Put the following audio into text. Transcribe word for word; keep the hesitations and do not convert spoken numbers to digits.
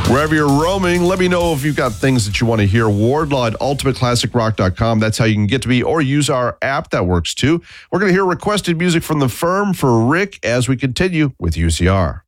Wherever you're roaming, let me know if you've got things that you want to hear. Wardlaw at ultimate classic rock dot com. That's how you can get to me, or use our app. That works too. We're going to hear requested music from The Firm for Rick as we continue with U C R.